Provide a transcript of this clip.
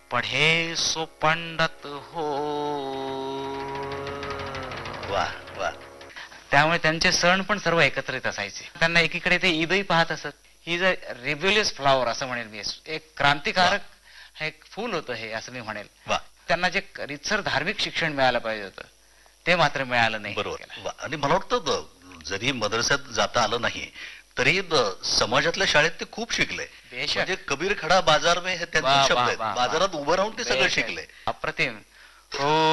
पढ़े सो पंडित हो. वा वा. त्यामुळे त्यांचे सण पण सर्व एकत्रित असायचे. त्यांना एकीकडे ते ईदही पाहत असत. ही इज अ रिब्युलियस फ्लॉवर असं म्हणेल मी. एक क्रांतिकारक हे एक फूल होतं हे, असं मी म्हणेल. वा. त्यांना जे रितसर धार्मिक शिक्षण मिळालं पाहिजे होतं ते मात्र मिळालं नाही. बरोबर. आणि मला वाटतं जरी मदरस्यात जाता आलं नाही तरी समाजातल्या शाळेत ते खूप शिकले. म्हणजे कबीर खडा बाजार में हे त्यांचे शब्द आहेत. बाजारात उभं राहून ते सगळं शिकले. अप्रतिम. हो.